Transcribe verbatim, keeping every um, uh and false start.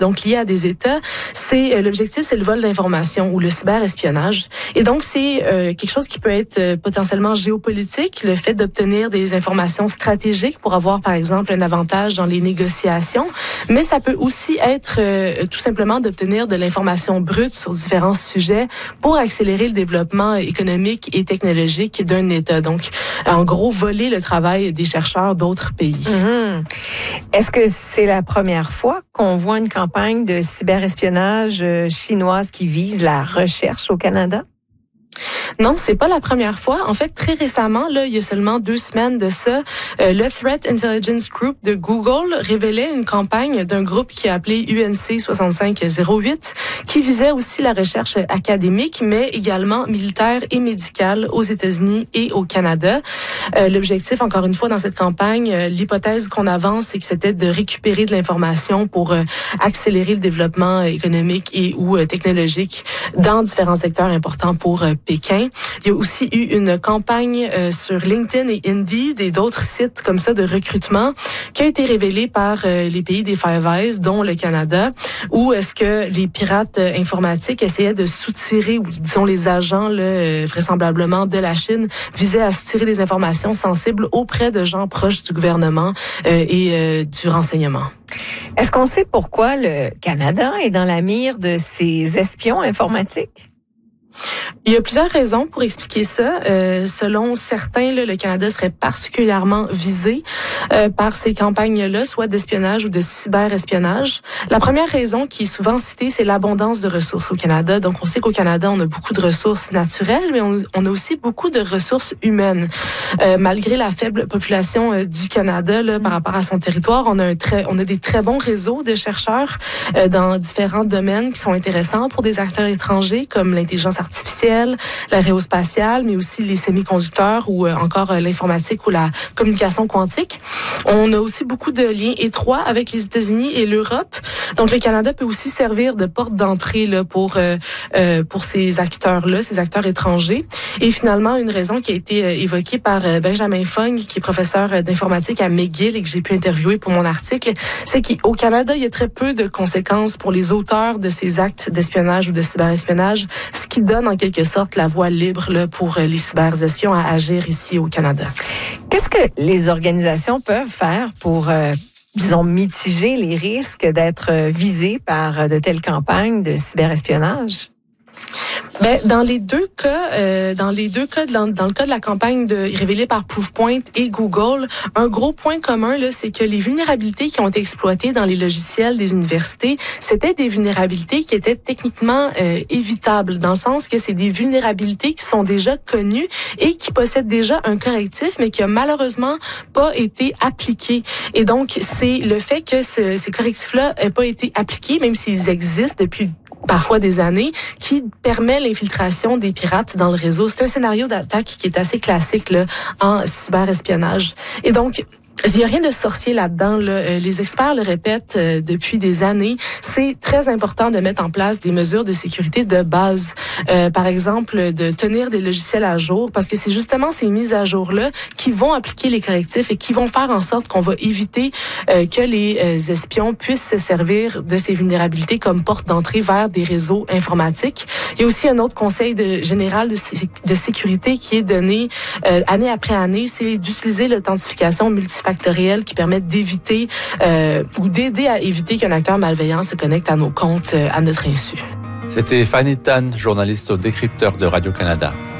donc liées à des États. C'est euh, l'objectif, c'est le vol d'informations ou le cyberespionnage. Et donc, c'est euh, quelque chose qui peut être euh, potentiellement géopolitique, le fait d'obtenir des informations stratégiques pour avoir, par exemple, un avantage dans les négociations. Mais ça peut aussi être euh, tout simplement d'obtenir de l'information brute sur différents sujets pour accélérer le développement économique et technologique d'un État. Donc, en gros, voler le travail des chercheurs d'autres pays. Mmh. Est-ce que c'est la première fois qu'on voit une campagne de cyberespionnage chinoise qui vise la recherche au Canada? Non, c'est pas la première fois. En fait, très récemment, là, il y a seulement deux semaines de ça, euh, le Threat Intelligence Group de Google révélait une campagne d'un groupe qui est appelé U N C soixante-cinq zéro huit, qui visait aussi la recherche académique, mais également militaire et médicale aux États-Unis et au Canada. Euh, l'objectif, encore une fois, dans cette campagne, euh, l'hypothèse qu'on avance, c'est que c'était de récupérer de l'information pour euh, accélérer le développement économique et ou euh, technologique dans différents secteurs importants pour euh, Pékin. Il y a aussi eu une campagne euh, sur LinkedIn et Indeed et d'autres sites comme ça de recrutement qui a été révélée par euh, les pays des Five Eyes, dont le Canada, où est-ce que les pirates euh, informatiques essayaient de soutirer, ou disons les agents là, euh, vraisemblablement de la Chine, visaient à soutirer des informations sensibles auprès de gens proches du gouvernement euh, et euh, du renseignement. Est-ce qu'on sait pourquoi le Canada est dans la mire de ces espions informatiques? Il y a plusieurs raisons pour expliquer ça. Euh, selon certains, là, le Canada serait particulièrement visé euh, par ces campagnes-là, soit d'espionnage ou de cyberespionnage. La première raison qui est souvent citée, c'est l'abondance de ressources au Canada. Donc, on sait qu'au Canada, on a beaucoup de ressources naturelles, mais on, on a aussi beaucoup de ressources humaines. Euh, malgré la faible population euh, du Canada, là, par rapport à son territoire, on a un très, on a des très bons réseaux de chercheurs euh, dans différents domaines qui sont intéressants pour des acteurs étrangers, comme l'intelligence artificielle, l'aérospatiale, mais aussi les semi-conducteurs ou euh, encore euh, l'informatique ou la communication quantique. On a aussi beaucoup de liens étroits avec les États-Unis et l'Europe. Donc, le Canada peut aussi servir de porte d'entrée là, pour euh, euh, pour ces acteurs-là, ces acteurs étrangers. Et finalement, une raison qui a été euh, évoquée par euh, Benjamin Fung, qui est professeur euh, d'informatique à McGill et que j'ai pu interviewer pour mon article, c'est qu'au Canada, il y a très peu de conséquences pour les auteurs de ces actes d'espionnage ou de cyberespionnage, ce qui donne en quelque sorte la voie libre là, pour les cyberespions à agir ici au Canada. Qu'est-ce que les organisations peuvent faire pour, euh, disons, mitiger les risques d'être visées par de telles campagnes de cyberespionnage? Ben, dans les deux cas, euh, dans les deux cas, dans, dans le cas de la campagne de, révélée par Proofpoint et Google, un gros point commun là, c'est que les vulnérabilités qui ont été exploitées dans les logiciels des universités, c'était des vulnérabilités qui étaient techniquement euh, évitables, dans le sens que c'est des vulnérabilités qui sont déjà connues et qui possèdent déjà un correctif, mais qui a malheureusement pas été appliqué. Et donc, c'est le fait que ce, ces correctifs-là n'aient pas été appliqués, même s'ils existent depuis parfois des années, qui permet l'infiltration des pirates dans le réseau. C'est un scénario d'attaque qui est assez classique là, en cyberespionnage. Et donc, il n'y a rien de sorcier là-dedans. Là. Les experts le répètent euh, depuis des années. C'est très important de mettre en place des mesures de sécurité de base. Euh, par exemple, de tenir des logiciels à jour, parce que c'est justement ces mises à jour-là qui vont appliquer les correctifs et qui vont faire en sorte qu'on va éviter euh, que les euh, espions puissent se servir de ces vulnérabilités comme porte d'entrée vers des réseaux informatiques. Il y a aussi un autre conseil de, général de, de sécurité qui est donné euh, année après année, c'est d'utiliser l'authentification multifactorielle qui permettent d'éviter euh, ou d'aider à éviter qu'un acteur malveillant se connecte à nos comptes euh, à notre insu. C'était Fanny Tan, journaliste au Décrypteur de Radio-Canada.